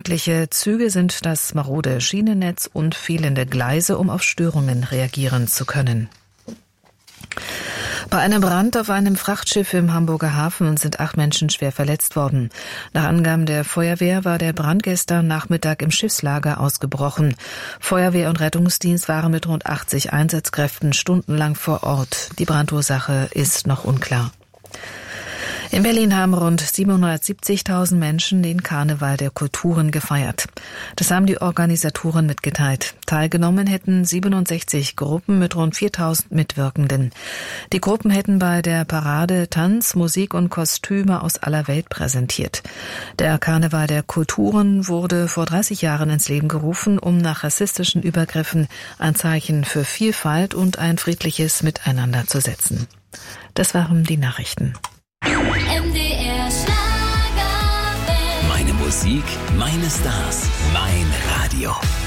Unpünktliche Züge sind das marode Schienennetz und fehlende Gleise, um auf Störungen reagieren zu können. Bei einem Brand auf einem Frachtschiff im Hamburger Hafen sind 8 Menschen schwer verletzt worden. Nach Angaben der Feuerwehr war der Brand gestern Nachmittag im Schiffslager ausgebrochen. Feuerwehr und Rettungsdienst waren mit rund 80 Einsatzkräften stundenlang vor Ort. Die Brandursache ist noch unklar. In Berlin haben rund 770.000 Menschen den Karneval der Kulturen gefeiert. Das haben die Organisatoren mitgeteilt. Teilgenommen hätten 67 Gruppen mit rund 4.000 Mitwirkenden. Die Gruppen hätten bei der Parade Tanz, Musik und Kostüme aus aller Welt präsentiert. Der Karneval der Kulturen wurde vor 30 Jahren ins Leben gerufen, um nach rassistischen Übergriffen ein Zeichen für Vielfalt und ein friedliches Miteinander zu setzen. Das waren die Nachrichten. MDR Schlager. Meine Musik, meine Stars, mein Radio.